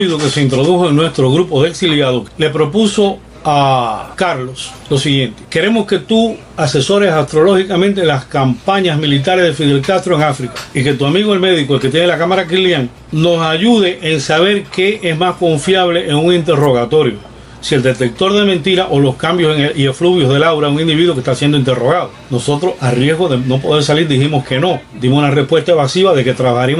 que se introdujo en nuestro grupo de exiliados, le propuso a Carlos lo siguiente: queremos que tú asesores astrológicamente las campañas militares de Fidel Castro en África y que tu amigo el médico, el que tiene la cámara Kilian, nos ayude en saber qué es más confiable en un interrogatorio, si el detector de mentiras o los cambios y efluvios del aura de un individuo que está siendo interrogado. Nosotros, a riesgo de no poder salir, dijimos que no, dimos una respuesta evasiva de que trabajaríamos